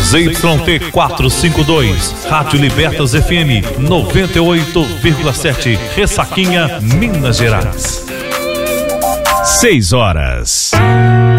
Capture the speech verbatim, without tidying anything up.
Z Y T quatrocentos e cinquenta e dois, Rádio Libertas F M noventa e oito vírgula sete, Ressaquinha, Minas Gerais. Seis horas.